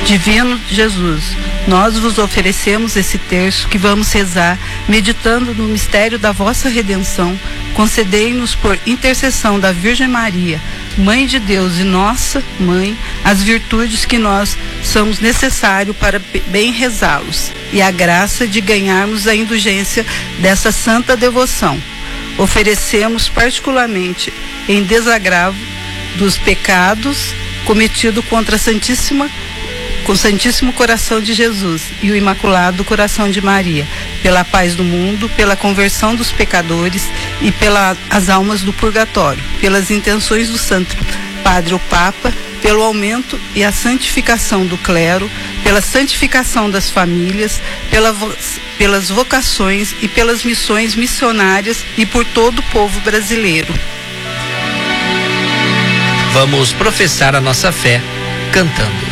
Divino Jesus, nós vos oferecemos esse terço que vamos rezar, meditando no mistério da vossa redenção. Concedei-nos, por intercessão da Virgem Maria, Mãe de Deus e nossa Mãe, as virtudes que nós somos necessários para bem rezá-los, e a graça de ganharmos a indulgência dessa santa devoção. Oferecemos particularmente em desagravo dos pecados cometidos contra com o Santíssimo Coração de Jesus e o Imaculado Coração de Maria, pela paz do mundo, pela conversão dos pecadores e pelas almas do purgatório, pelas intenções do Santo Padre o Papa, pelo aumento e a santificação do clero, pela santificação das famílias, pelas vocações e pelas missões missionárias e por todo o povo brasileiro. Vamos professar a nossa fé cantando.